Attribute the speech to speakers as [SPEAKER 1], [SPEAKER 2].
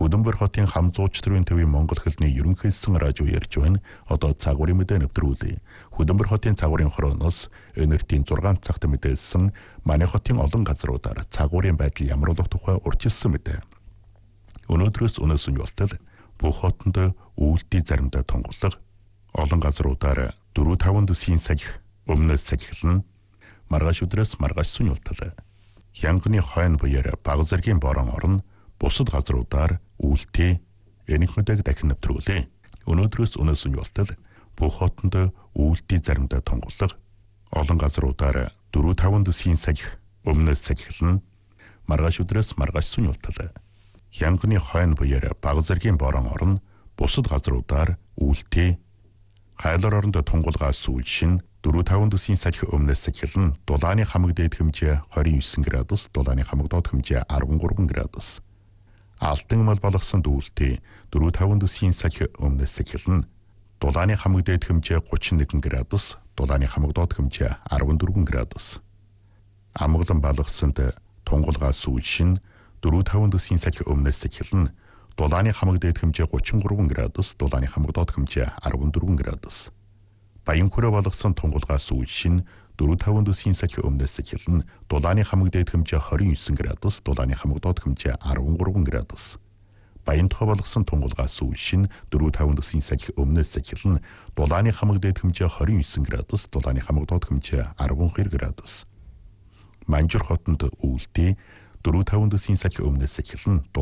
[SPEAKER 1] Хөдөнбөр хотын хам зуучдрын төвийн Монгол хэлний ерөнхийлсөн радио ярьж байна. Одоо цагуурын мэдээ нэвтрүүлье. Хөдөнбөр хотын цагуурын хорооноос өнөөдрийн 6 цагт мэдээлсэн манай хотын олон газруудаар цагуурын байдал ямар болох тухай урьдчилсан мэдээ. Өнөөдрөөс өнөөсөн болтол бүх хотонд үйлдэл заримдаа тунгалаг, олон газруудаар 4-5 дэсийн сахих өмнөөс сахилна. Маргааш өдрөөс маргааш сүнүүлтэл. Хянганы хойно буяар бага зэргийн борон орно. Бусад газруудаар үйлдэл энийг мэдэг дахин нэвтрүүлээ. Өнөөдрөөс өнөөсөн болтол бүх хотонд үйлдэл заримдаа тунгалаг, олон газруудаар 4-5 дэсийн сахих өмнөөс сахилна. Маргааш өдрөөс маргааш сүнүүлтэл. Хянганы хойно буяар бага зэргийн борон орно. Бусад газруудаар үйлдэл хайлар оронд тунгалгаас сүүлшин 4-5 дэсийн сахих өмнөөс сахилна. Дулааны хамаг дээд хэмжээ 29 градус, дулааны хамаг доод хэмжээ 13 градус. Алтан мал балгасан дүүлтэй 4-5 дэсийн сахих өмнөөс сахилна. Дулааны хамаг дээд хэмжээ 31 градус, дулааны хамаг доод хэмжээ 14 градус. Амгалан балгасанд тунгалгаас сүүлшин 4-5 дэсийн сахих өмнөөс сахилна. Дулааны хамаг дээд хэмжээ 33 градус, дулааны хамаг доод хэмжээ 14 градус. Баянхөрөө балгасан тунгалгаас сүүлшин 4-5 дэсийн сахих өмнөөс сахилна. Дулааны хамаг дээд хэмжээ 29 градус, дулааны хамаг доод хэмжээ 13 градус. Баянтохоо балгасан тунгалгаас сүүлшин 4-5 дэсийн сахих өмнөөс сахилна. Дулааны хамаг дээд хэмжээ 29 градус, дулааны хамаг доод хэмжээ 12 градус. Манжур хотонд үйлдэл 4-5 дэсийн сахих өмнөөс сахилна.